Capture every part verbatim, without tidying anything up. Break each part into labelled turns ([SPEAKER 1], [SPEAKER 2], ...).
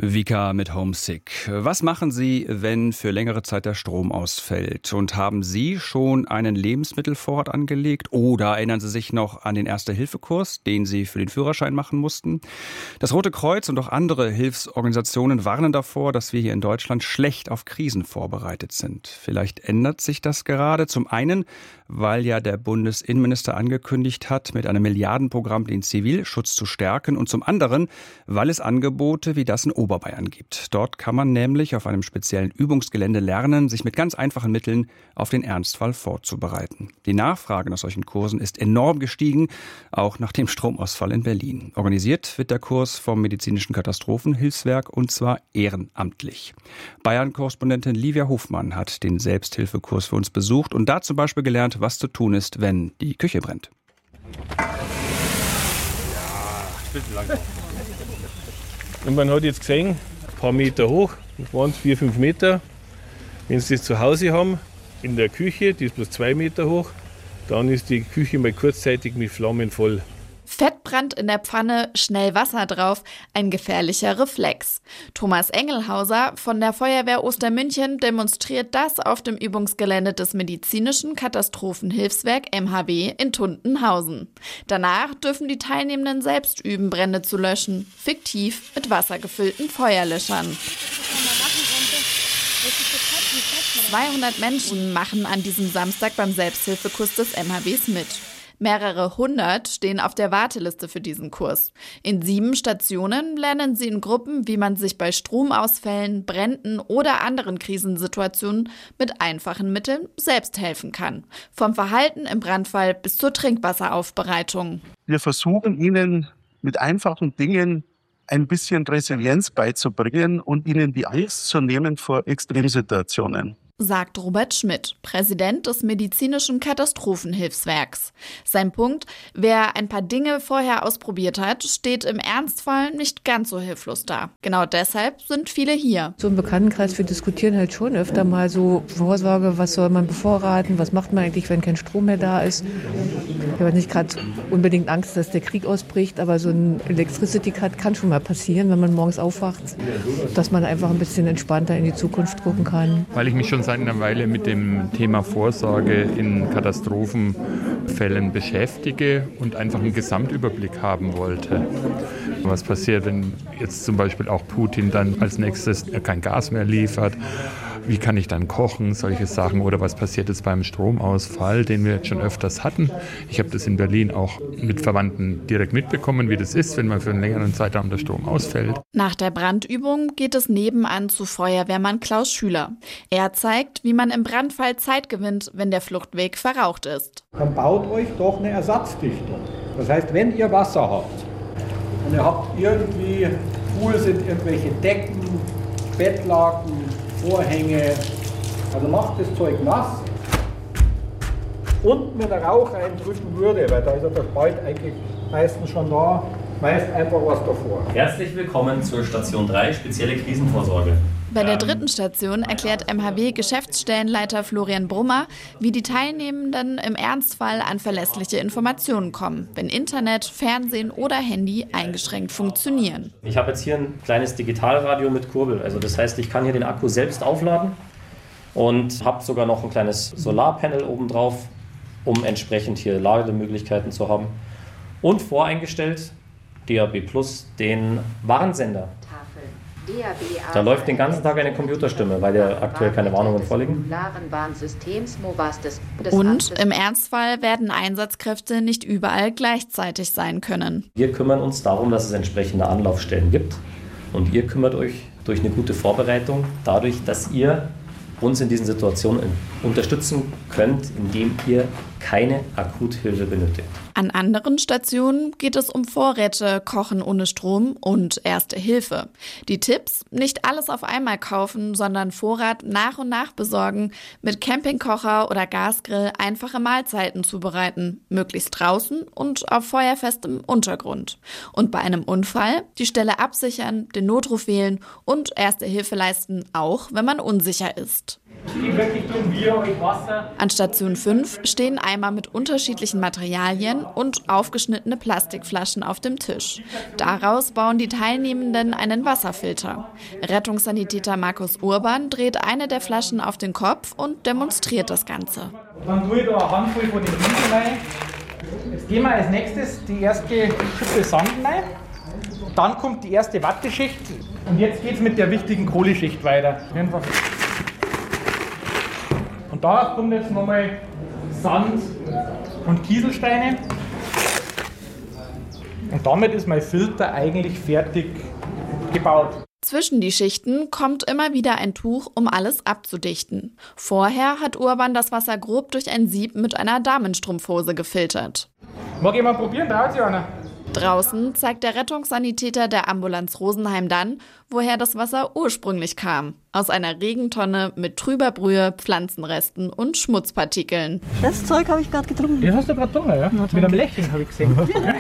[SPEAKER 1] Vika mit Homesick. Was machen Sie, wenn für längere Zeit der Strom ausfällt? Und haben Sie schon einen Lebensmittelvorrat angelegt? Oder erinnern Sie sich noch an den Erste-Hilfe-Kurs, den Sie für den Führerschein machen mussten? Das Rote Kreuz und auch andere Hilfsorganisationen warnen davor, dass wir hier in Deutschland schlecht auf Krisen vorbereitet sind. Vielleicht ändert sich das gerade. Zum einen, weil ja der Bundesinnenminister angekündigt hat, mit einem Milliardenprogramm den Zivilschutz zu stärken. Und zum anderen, weil es Angebote wie das in Oberbayern gibt. Dort kann man nämlich auf einem speziellen Übungsgelände lernen, sich mit ganz einfachen Mitteln auf den Ernstfall vorzubereiten. Die Nachfrage nach solchen Kursen ist enorm gestiegen, auch nach dem Stromausfall in Berlin. Organisiert wird der Kurs vom Medizinischen Katastrophenhilfswerk und zwar ehrenamtlich. Bayern-Korrespondentin Livia Hofmann hat den Selbsthilfekurs für uns besucht und da zum Beispiel gelernt, was zu tun ist, wenn die Küche brennt.
[SPEAKER 2] Ja, bitte langsam. Und man hat jetzt gesehen, ein paar Meter hoch, das waren es vier, fünf Meter. Wenn Sie das zu Hause haben, in der Küche, die ist bloß zwei Meter hoch, dann ist die Küche mal kurzzeitig mit Flammen voll.
[SPEAKER 3] Fettbrand in der Pfanne, schnell Wasser drauf, ein gefährlicher Reflex. Thomas Engelhauser von der Feuerwehr Ostermünchen demonstriert das auf dem Übungsgelände des Medizinischen Katastrophenhilfswerk M H W in Tuntenhausen. Danach dürfen die Teilnehmenden selbst üben, Brände zu löschen, fiktiv mit wassergefüllten Feuerlöschern. zweihundert Menschen machen an diesem Samstag beim Selbsthilfekurs des M H Ws mit. Mehrere hundert stehen auf der Warteliste für diesen Kurs. In sieben Stationen lernen sie in Gruppen, wie man sich bei Stromausfällen, Bränden oder anderen Krisensituationen mit einfachen Mitteln selbst helfen kann. Vom Verhalten im Brandfall bis zur Trinkwasseraufbereitung.
[SPEAKER 4] Wir versuchen ihnen mit einfachen Dingen ein bisschen Resilienz beizubringen und ihnen die Angst zu nehmen vor Extremsituationen,
[SPEAKER 3] sagt Robert Schmidt, Präsident des Medizinischen Katastrophenhilfswerks. Sein Punkt: Wer ein paar Dinge vorher ausprobiert hat, steht im Ernstfall nicht ganz so hilflos da. Genau deshalb sind viele hier.
[SPEAKER 5] So im Bekanntenkreis, wir diskutieren halt schon öfter mal so Vorsorge, was soll man bevorraten, was macht man eigentlich, wenn kein Strom mehr da ist. Ich habe nicht gerade unbedingt Angst, dass der Krieg ausbricht, aber so ein Electricity-Cut kann schon mal passieren, wenn man morgens aufwacht, dass man einfach ein bisschen entspannter in die Zukunft gucken kann.
[SPEAKER 6] Weil ich mich schon seit einer Weile mit dem Thema Vorsorge in Katastrophenfällen beschäftige und einfach einen Gesamtüberblick haben wollte. Was passiert, wenn jetzt zum Beispiel auch Putin dann als nächstes kein Gas mehr liefert? Wie kann ich dann kochen, solche Sachen? Oder was passiert jetzt beim Stromausfall, den wir jetzt schon öfters hatten? Ich habe das in Berlin auch mit Verwandten direkt mitbekommen, wie das ist, wenn man für einen längeren Zeitraum der Strom ausfällt.
[SPEAKER 3] Nach der Brandübung geht es nebenan zu Feuerwehrmann Klaus Schüler. Er zeigt, wie man im Brandfall Zeit gewinnt, wenn der Fluchtweg verraucht ist.
[SPEAKER 7] Dann baut euch doch eine Ersatzdichtung. Das heißt, wenn ihr Wasser habt und ihr habt irgendwie, Pool sind irgendwelche Decken, Bettlaken, Vorhänge, also macht das Zeug nass. Und wenn der Rauch reindrücken würde, weil da ist ja der Spalt eigentlich meistens schon da, meist einfach was davor.
[SPEAKER 8] Herzlich willkommen zur Station drei, spezielle Krisenvorsorge.
[SPEAKER 3] Bei der dritten Station erklärt M H W-Geschäftsstellenleiter Florian Brummer, wie die Teilnehmenden im Ernstfall an verlässliche Informationen kommen, wenn Internet, Fernsehen oder Handy eingeschränkt funktionieren.
[SPEAKER 8] Ich habe jetzt hier ein kleines Digitalradio mit Kurbel. Also das heißt, ich kann hier den Akku selbst aufladen und habe sogar noch ein kleines Solarpanel oben drauf, um entsprechend hier Lademöglichkeiten zu haben. Und voreingestellt D A B plus, den Warnsender. Da läuft den ganzen Tag eine Computerstimme, weil ja aktuell keine Warnungen vorliegen.
[SPEAKER 3] Und im Ernstfall werden Einsatzkräfte nicht überall gleichzeitig sein können.
[SPEAKER 8] Wir kümmern uns darum, dass es entsprechende Anlaufstellen gibt. Und ihr kümmert euch durch eine gute Vorbereitung dadurch, dass ihr uns in diesen Situationen unterstützen könnt, indem ihr keine Akuthilfe benötigt.
[SPEAKER 3] An anderen Stationen geht es um Vorräte, Kochen ohne Strom und Erste Hilfe. Die Tipps: Nicht alles auf einmal kaufen, sondern Vorrat nach und nach besorgen, mit Campingkocher oder Gasgrill einfache Mahlzeiten zubereiten, möglichst draußen und auf feuerfestem Untergrund. Und bei einem Unfall die Stelle absichern, den Notruf wählen und Erste Hilfe leisten, auch wenn man unsicher ist. An Station fünf stehen Eimer mit unterschiedlichen Materialien und aufgeschnittene Plastikflaschen auf dem Tisch. Daraus bauen die Teilnehmenden einen Wasserfilter. Rettungssanitäter Markus Urban dreht eine der Flaschen auf den Kopf und demonstriert das Ganze.
[SPEAKER 9] Dann tue ich da eine Handvoll von den Riesen rein. Jetzt gehen wir als nächstes die erste Schippe Sand rein. Dann kommt die erste Watteschicht und jetzt geht es mit der wichtigen Kohleschicht weiter. Und da kommt jetzt nochmal Sand und Kieselsteine. Und damit ist mein Filter eigentlich fertig gebaut.
[SPEAKER 3] Zwischen die Schichten kommt immer wieder ein Tuch, um alles abzudichten. Vorher hat Urban das Wasser grob durch ein Sieb mit einer Damenstrumpfhose gefiltert.
[SPEAKER 9] Mag ich mal probieren? Traut sich einer?
[SPEAKER 3] Draußen zeigt der Rettungssanitäter der Ambulanz Rosenheim dann, woher das Wasser ursprünglich kam. Aus einer Regentonne mit trüber Brühe, Pflanzenresten und Schmutzpartikeln.
[SPEAKER 10] Das Zeug habe ich gerade getrunken.
[SPEAKER 9] Das hast du gerade getrunken, ja? Mit einem Lächeln habe ich gesehen.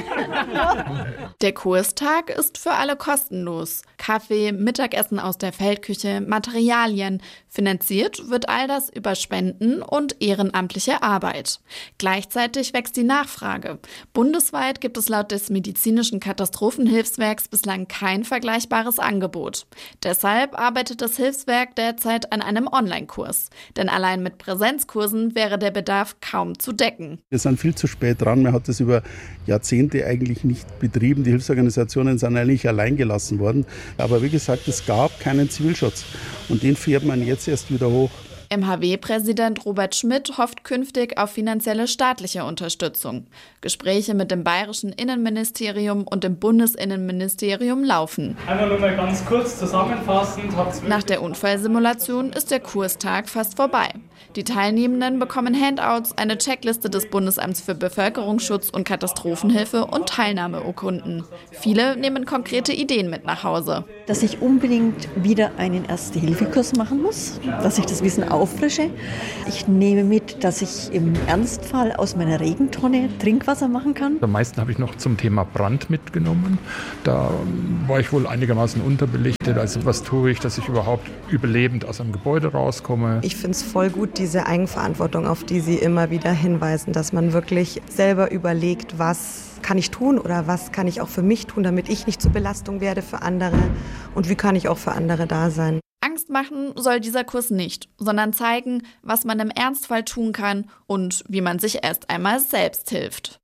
[SPEAKER 3] Der Kurstag ist für alle kostenlos. Kaffee, Mittagessen aus der Feldküche, Materialien. Finanziert wird all das über Spenden und ehrenamtliche Arbeit. Gleichzeitig wächst die Nachfrage. Bundesweit gibt es laut des Medizinischen Katastrophenhilfswerks bislang kein vergleichbares Angebot. Deshalb arbeitet das Hilfswerk derzeit an einem Online-Kurs. Denn allein mit Präsenzkursen wäre der Bedarf kaum zu decken.
[SPEAKER 4] Wir sind viel zu spät dran. Man hat das über Jahrzehnte eigentlich nicht betrieben. Die Hilfsorganisationen sind eigentlich allein gelassen worden. Aber wie gesagt, es gab keinen Zivilschutz. Und den fährt man jetzt erst wieder hoch.
[SPEAKER 3] M H W-Präsident Robert Schmidt hofft künftig auf finanzielle staatliche Unterstützung. Gespräche mit dem bayerischen Innenministerium und dem Bundesinnenministerium laufen.
[SPEAKER 9] Einmal nur mal ganz kurz zusammenfassend.
[SPEAKER 3] Nach der Unfallsimulation ist der Kurstag fast vorbei. Die Teilnehmenden bekommen Handouts, eine Checkliste des Bundesamts für Bevölkerungsschutz und Katastrophenhilfe und Teilnahmeurkunden. Viele nehmen konkrete Ideen mit nach Hause.
[SPEAKER 10] Dass ich unbedingt wieder einen Erste-Hilfe-Kurs machen muss, dass ich das Wissen auffrische. Ich nehme mit, dass ich im Ernstfall aus meiner Regentonne Trinkwasser machen kann.
[SPEAKER 6] Am meisten habe ich noch zum Thema Brand mitgenommen. Da war ich wohl einigermaßen unterbelichtet. Also was tue ich, dass ich überhaupt überlebend aus einem Gebäude rauskomme.
[SPEAKER 11] Ich finde es voll gut, diese Eigenverantwortung, auf die Sie immer wieder hinweisen, dass man wirklich selber überlegt, was kann ich tun oder was kann ich auch für mich tun, damit ich nicht zur Belastung werde für andere und wie kann ich auch für andere da sein.
[SPEAKER 3] Angst machen soll dieser Kurs nicht, sondern zeigen, was man im Ernstfall tun kann und wie man sich erst einmal selbst hilft.